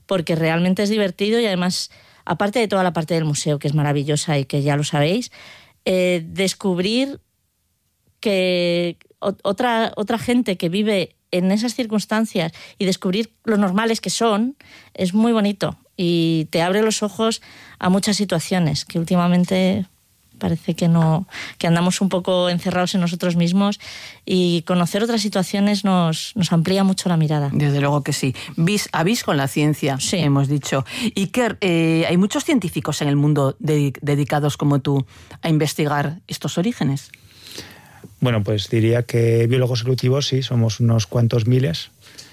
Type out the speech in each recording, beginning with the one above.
porque realmente es divertido y además, aparte de toda la parte del museo, que es maravillosa y que ya lo sabéis, descubrir que otra gente que vive en esas circunstancias y descubrir lo normales que son, es muy bonito y te abre los ojos a muchas situaciones que últimamente parece que andamos un poco encerrados en nosotros mismos, y conocer otras situaciones nos amplía mucho la mirada. Desde luego que sí. Vis a vis con la ciencia, sí. Hemos dicho. Iker, hay muchos científicos en el mundo dedicados como tú a investigar estos orígenes. Bueno, pues diría que biólogos evolutivos sí, somos unos cuantos miles.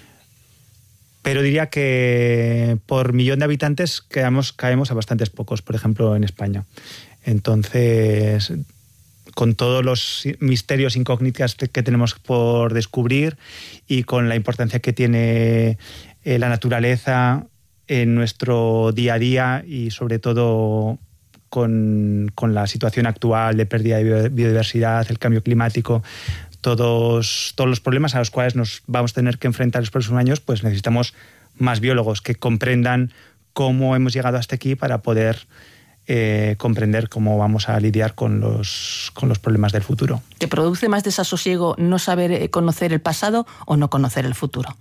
Pero diría que por millón de habitantes caemos a bastantes pocos, por ejemplo, en España. Entonces, con todos los misterios, incógnitas que tenemos por descubrir y con la importancia que tiene la naturaleza en nuestro día a día y sobre todo con la situación actual de pérdida de biodiversidad, el cambio climático, todos los problemas a los cuales nos vamos a tener que enfrentar los próximos años, pues necesitamos más biólogos que comprendan cómo hemos llegado hasta aquí para poder comprender cómo vamos a lidiar con los problemas del futuro. ¿Te produce más desasosiego no saber conocer el pasado o no conocer el futuro?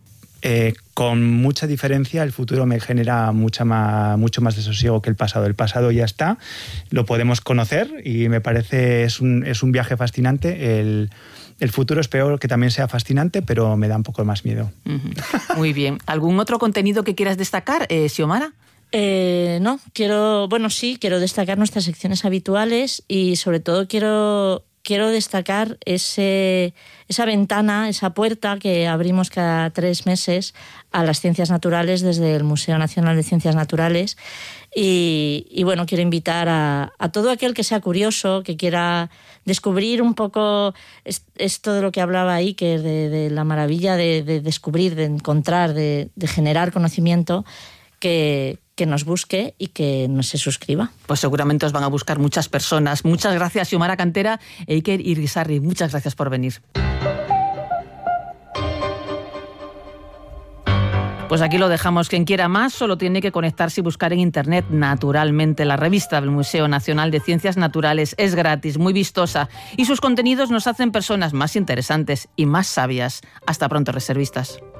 Con mucha diferencia, el futuro me genera mucho más desasosiego que el pasado. El pasado ya está, lo podemos conocer y me parece es un viaje fascinante. El futuro espero que también sea fascinante, pero me da un poco más miedo. Muy bien. ¿Algún otro contenido que quieras destacar, Xiomara? No, quiero destacar nuestras secciones habituales y sobre todo quiero destacar esa ventana, esa puerta que abrimos cada 3 meses a las ciencias naturales desde el Museo Nacional de Ciencias Naturales. Y bueno, quiero invitar a todo aquel que sea curioso, que quiera descubrir un poco esto de lo que hablaba Iker, de la maravilla de descubrir, de encontrar, de generar conocimiento, que nos busque y que nos se suscriba. Pues seguramente os van a buscar muchas personas. Muchas gracias, Xiomara Cantera e Iker Irisarri. Muchas gracias por venir. Pues aquí lo dejamos. Quien quiera más solo tiene que conectarse y buscar en internet Naturalmente. La revista del Museo Nacional de Ciencias Naturales es gratis, muy vistosa y sus contenidos nos hacen personas más interesantes y más sabias. Hasta pronto, reservistas.